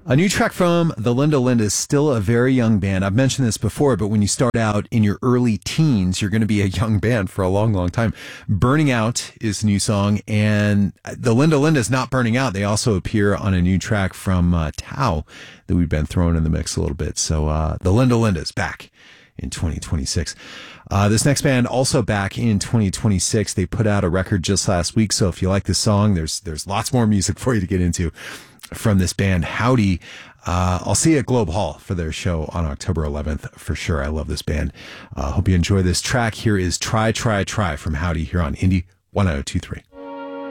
A new track from the Linda Lindas, still a very young band. I've mentioned this before, but when you start out in your early teens, you're going to be a young band for a long, long time. Burning Out is the new song, and the Linda Lindas not burning out. They also appear on a new track from Tao that we've been throwing in the mix a little bit. So the Linda Lindas back in 2026. This next band also back in 2026. They put out a record just last week. So if you like this song, there's lots more music for you to get into from this band, Howdy. I'll see you at Globe Hall for their show on October 11th for sure. I love this band. Hope you enjoy this track. Here is Try, Try, Try from Howdy here on Indie 1023.